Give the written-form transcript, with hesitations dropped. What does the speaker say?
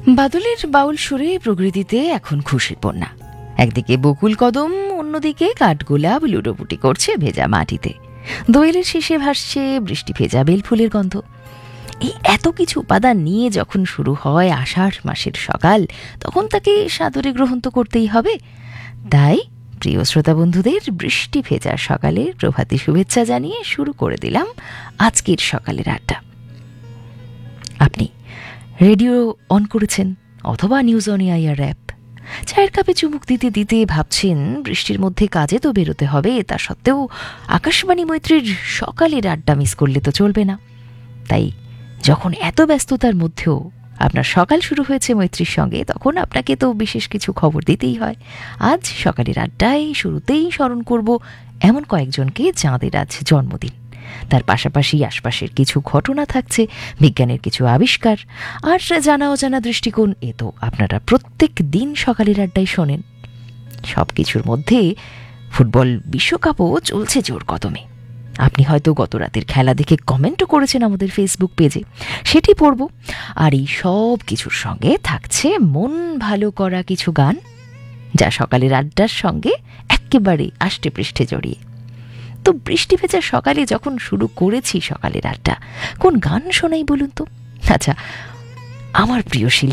বাদলের বাউল সুরে প্রকৃতিতে এখন খুশির বন্যা। একদিকে বকুল কদম, অন্যদিকে কাঠগোলাপ লুটোপুটি করছে ভেজা মাটিতে। দোয়েলের শীষে ভাসছে বৃষ্টি ভেজা বেলফুলের গন্ধ। এই এত কিছু উপাদান নিয়ে যখন শুরু হয় আষাঢ় মাসের সকাল, তখন তাকে সাদরে গ্রহণ তো করতেই হবে। তাই প্রিয় শ্রোতা বন্ধুদের বৃষ্টি ভেজা সকালের প্রভাতী শুভেচ্ছা জানিয়ে শুরু করে দিলাম আজকের সকালের আড্ডা। আপনি রেডিও অন করেছেন অথবা নিউজ অন এআইআর অ্যাপ। চায়ের কাপে চুমুক দিতে দিতে ভাবছেন বৃষ্টির মধ্যে কাজে তো বেরোতে হবে, তা সত্ত্বেও আকাশবাণী মৈত্রীর সকালের আড্ডা মিস করলে তো চলবে না। তাই যখন এত ব্যস্ততার মধ্যেও আপনার সকাল শুরু হয়েছে মৈত্রীর সঙ্গে, তখন আপনাকে তো বিশেষ কিছু খবর দিতেই হয়। আজ সকালের আড্ডায় শুরুতেই স্মরণ করব এমন কয়েকজনকে যাঁদের আজ জন্মদিন। তার পাশাপাশি আশপাশের কিছু ঘটনা থাকছে, বিজ্ঞানের কিছু আবিষ্কার, আর জানা অজানা দৃষ্টিকোণ। এ তো আপনারা প্রত্যেক দিন সকালের আড্ডায় শোনেন। সব কিছুর মধ্যে ফুটবল বিশ্বকাপও চলছে জোর কদমে। আপনি হয়তো গত রাতের খেলা দেখে কমেন্টও করেছেন আমাদের ফেসবুক পেজে, সেটি পড়ব। আর এই সব কিছুর সঙ্গে থাকছে মন ভালো করা কিছু গান, যা সকালের আড্ডার সঙ্গে একেবারে আষ্টে পৃষ্ঠে জড়িয়ে। তো বৃষ্টি ভেজা সকালে যখন শুরু করেছি সকালের আড্ডা, কোন গান শোনাই বলুন তো? আচ্ছা, আমার প্রিয় শিল্পী